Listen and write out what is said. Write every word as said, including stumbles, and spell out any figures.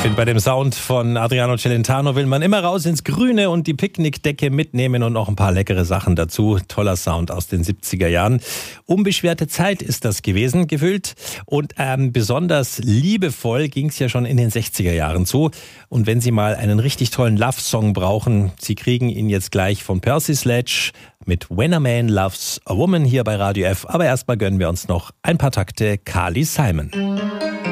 finde, bei dem Sound von Adriano Celentano will man immer raus ins Grüne und die Picknickdecke mitnehmen und noch ein paar leckere Sachen dazu. Toller Sound aus den siebziger Jahren. Unbeschwerte Zeit ist das gewesen, gefühlt. Und ähm, besonders liebevoll ging es ja schon in den sechziger Jahren zu. Und wenn Sie mal einen richtig tollen Love-Song brauchen, Sie kriegen ihn jetzt gleich von Percy Sledge mit When a Man Loves a Woman hier bei Radio F. Aber erstmal gönnen wir uns noch ein paar Takte Carly Simon.